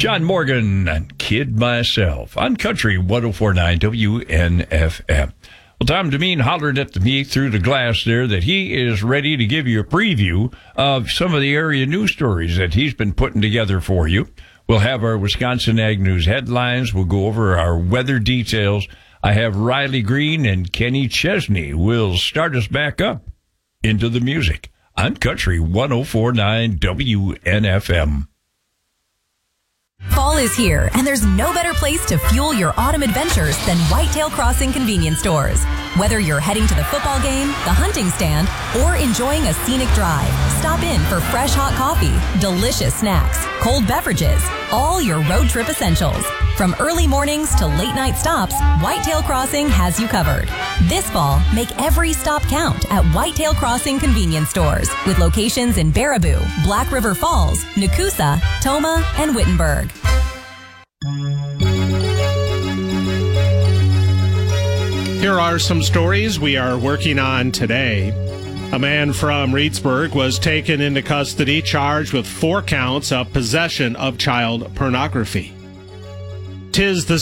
John Morgan, Kid Myself, on Country 104.9 WNFM. Well, Tom Demeen hollered at me through the glass there that he is ready to give you a preview of some of the area news stories that he's been putting together for you. We'll have our Wisconsin Ag News headlines. We'll go over our weather details. I have Riley Green and Kenny Chesney will start us back up into the music on Country 104.9 WNFM. Fall is here, and there's no better place to fuel your autumn adventures than Whitetail Crossing convenience stores. Whether you're heading to the football game, the hunting stand, or enjoying a scenic drive, stop in for fresh hot coffee, delicious snacks, cold beverages, all your road trip essentials. From early mornings to late night stops, Whitetail Crossing has you covered. This fall, make every stop count at Whitetail Crossing convenience stores with locations in Baraboo, Black River Falls, Nakusa, Toma, and Wittenberg. Here are some stories we are working on today. A man from Reedsburg was taken into custody charged with 4 counts of possession of child pornography. 'Tis the